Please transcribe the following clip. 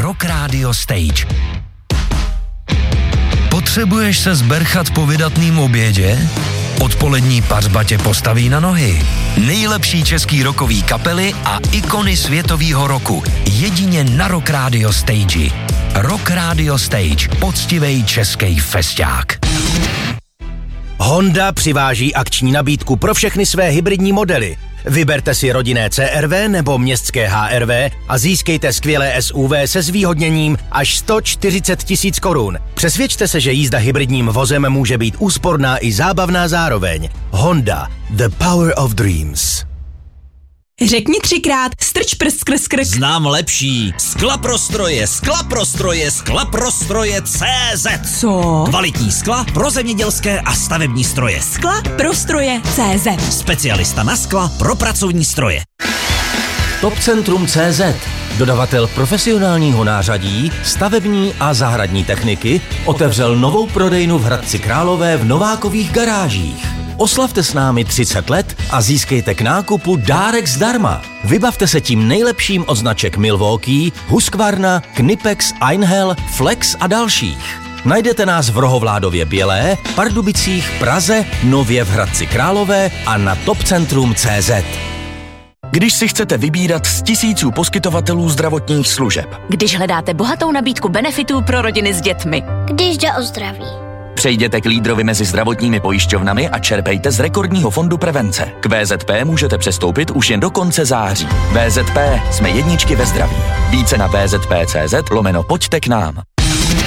Rock Radio Stage. Potřebuješ se zberchat po vydatným obědě? Odpolední pařba tě postaví na nohy. Nejlepší český rockový kapely a ikony světovýho roku. Jedině na Rock Radio Stage. Rock Radio Stage. Poctivej český festák. Honda přiváží akční nabídku pro všechny své hybridní modely. Vyberte si rodinné CR-V nebo městské HR-V a získejte skvělé SUV se zvýhodněním až 140 000 korun. Přesvědčte se, že jízda hybridním vozem může být úsporná i zábavná zároveň. Honda. The power of dreams. Řekni 3krát strč prst skrz krk. Znám lepší. Skla-prostroje CZ. Co? Kvalitní skla pro zemědělské a stavební stroje. Skla-prostroje CZ. Specialista na skla pro pracovní stroje. Topcentrum.cz, dodavatel profesionálního nářadí, stavební a zahradní techniky, otevřel novou prodejnu v Hradci Králové v Novákových garážích. Oslavte s námi 30 let a získejte k nákupu dárek zdarma. Vybavte se tím nejlepším od značek Milwaukee, Husqvarna, Knipex, Einhell, Flex a dalších. Najdete nás v Rohovládově Bělé, Pardubicích, Praze, nově v Hradci Králové a na Topcentrum.cz. Když si chcete vybírat z tisíců poskytovatelů zdravotních služeb. Když hledáte bohatou nabídku benefitů pro rodiny s dětmi. Když jde o zdraví. Přejděte k lídrovi mezi zdravotními pojišťovnami a čerpejte z rekordního fondu prevence. K VZP můžete přestoupit už jen do konce září. VZP, jsme jedničky ve zdraví. Více na vzp.cz/pojďte k nám.